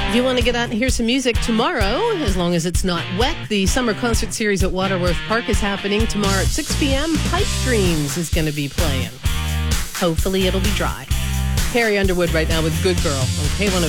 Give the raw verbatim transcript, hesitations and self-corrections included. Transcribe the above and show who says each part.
Speaker 1: If you want to get out and hear some music tomorrow, as long as it's not wet, the summer concert series at Waterworth Park is happening tomorrow at six p.m. Pipe Dreams is going to be playing. Hopefully it'll be dry. Carrie Underwood right now with Good Girl on K one oh